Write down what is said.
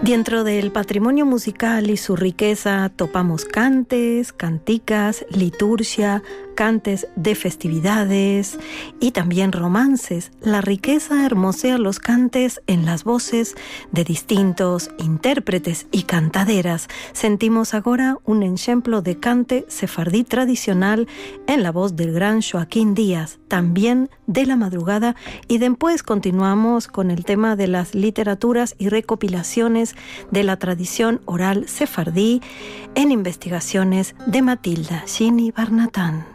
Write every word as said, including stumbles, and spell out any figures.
Dentro del patrimonio musical y su riqueza topamos cantes, canticas, liturgia, cantes de festividades y también romances. La riqueza hermosea los cantes en las voces de distintos intérpretes y cantaderas. Sentimos agora un ejemplo de cante sefardí tradicional en la voz del gran Joaquín Díaz, también de la madrugada, y después continuamos con el tema de las literaturas y recopilaciones de la tradición oral sefardí en investigaciones de Matilda Shini Barnatán.